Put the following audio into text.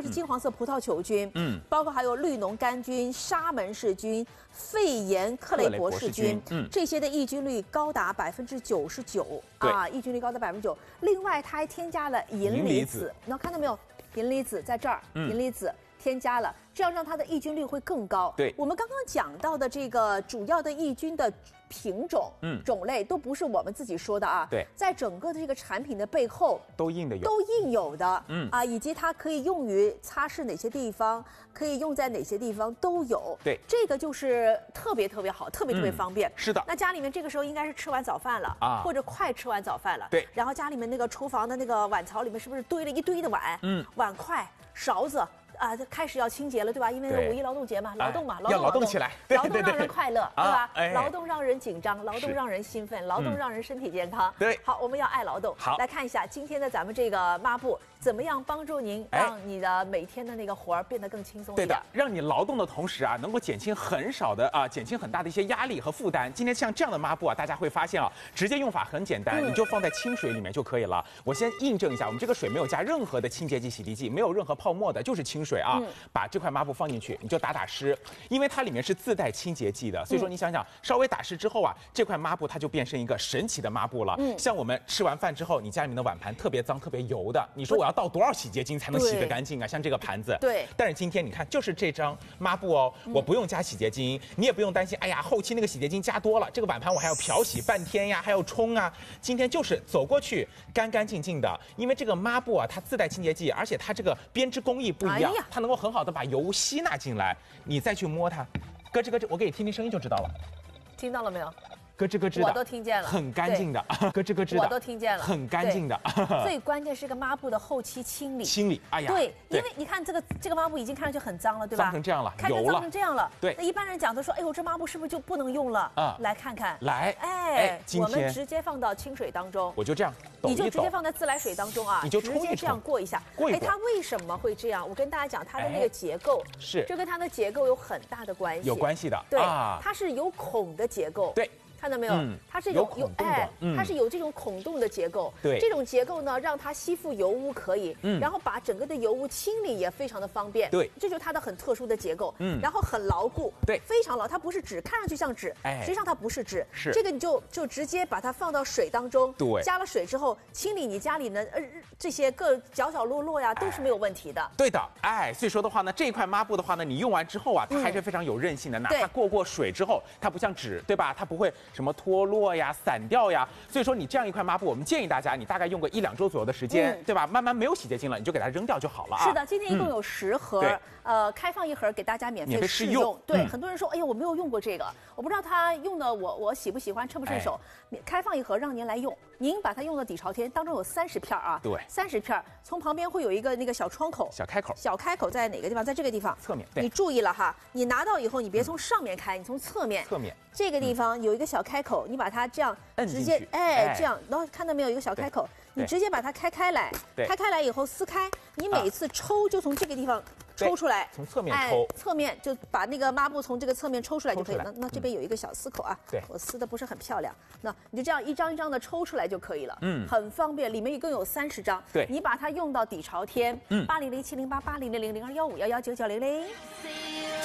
是金黄色葡萄球菌，包括还有绿脓杆菌、沙门氏菌、肺炎克雷伯氏菌，这些的抑菌率高达99%啊，抑菌率高达9%。另外，它还添加了银离子，你看到没有？银离子在这儿，银离子添加了，这样让它的抑菌率会更高。 对， 我们刚刚讲到的这个主要的抑菌的品种、种类都不是我们自己说的啊。 对， 在整个的这个产品的背后都印有的，以及它可以用于擦拭哪些地方，可以用在哪些地方都有。 对， 这个就是特别好，特别方便。 是的。 那家里面这个时候应该是吃完早饭了啊，或者快吃完早饭了。 对。 然后家里面那个厨房的那个碗槽里面是不是堆了一堆的碗？碗筷、勺子。开始要清洁了，对吧？因为5一劳动节嘛，劳动嘛， 要劳动起来， 劳动让人快乐，对吧？劳动让人紧张，劳动让人兴奋，劳动让人身体健康。 对， 好，我们要爱劳动。 好， 来看一下今天的咱们这个抹布怎么样帮助您让你的每天的那个活儿变得更轻松一点。 对的，让你劳动的同时啊，能够减轻很大的一些压力和负担。今天像这样的抹布啊，大家会发现啊，直接用法很简单，你就放在清水里面就可以了。我先印证一下，我们这个水没有加任何的清洁剂、洗涤剂，没有任何泡沫的，就是清水啊。把这块抹布放进去，你就打湿，因为它里面是自带清洁剂的，所以说你想想，稍微打湿之后啊，这块抹布它就变成一个神奇的抹布了。像我们吃完饭之后，你家里面的碗盘特别脏、特别油的，你说我要倒多少洗洁精才能洗得干净啊？像这个盘子， 对。 但是今天你看，就是这张抹布哦，我不用加洗洁精，你也不用担心，哎呀，后期那个洗洁精加多了，这个碗盘我还要漂洗半天呀，还要冲啊。今天就是走过去干干净净的，因为这个抹布啊，它自带清洁剂，而且它这个编织工艺不一样，它能够很好的把油污吸纳进来，你再去摸它，咯吱咯吱，我给你听听声音就知道了。 听到了没有？ 咯吱咯吱的， 我都听见了， 很干净的，咯吱咯吱的， 我都听见了， 很干净的。 最关键是个抹布的后期清理， 哎呀， 对，因为你看这个抹布已经看上去很脏了，对吧？ 脏成这样了， 油了，脏成这样了。 对， 那一般人讲都说，哎呦，这抹布是不是就不能用了啊？来看看，我们直接放到清水当中， 我就这样， 你就直接放在自来水当中啊， 你就直接这样过一下。它为什么会这样？我跟大家讲，它的那个结构这跟它的结构有很大的关系， 有关系的。 对，它是有孔的结构。 对。 看到没有？它是有它是有这种孔洞的结构。 对， 这种结构呢，让它吸附油污可以，然后把整个的油污清理也非常的方便。 对， 这就是它的很特殊的结构。然后很牢固。 对， 非常牢，它不是纸，看上去像纸，实际上它不是纸。 是这个你就直接把它放到水当中。 对， 加了水之后，清理你家里呢这些各角角落落呀，都是没有问题的。 对的，所以说的话呢，这一块抹布的话呢，你用完之后啊，它还是非常有韧性的，哪怕过水之后，它不像纸，对吧？它不会什么脱落呀、散掉呀。所以说你这样一块抹布，我们建议大家，你大概用个1、2周左右的时间，对吧？慢慢没有洗洁精了，你就给它扔掉就好了啊。 是的，今天一共有10盒，开放1盒给大家免费试用。对，很多人说，哎呀，我没有用过这个，我不知道它用的我喜不喜欢，称不称手。开放1盒让您来用，您把它用到底朝天，当中有30片啊。 对 ，30片，从旁边会有一个那个小窗口，小开口在哪个地方？在这个地方， 侧面。 你注意了哈，你拿到以后，你别从上面开，你从侧面。这个地方有一个小开口，你把它这样直接这样，然后看到没有一个小开口，你直接把它开来，开来以后撕开，你每次抽就从这个地方抽出来， 从侧面抽， 侧面就把那个抹布从这个侧面抽出来就可以了。那这边有一个小撕口啊， 对， 我撕的不是很漂亮，那你就这样一张一张的抽出来就可以了，很方便，里面一共有30张， 对， 你把它用到底朝天，800-708-8000-0215119900。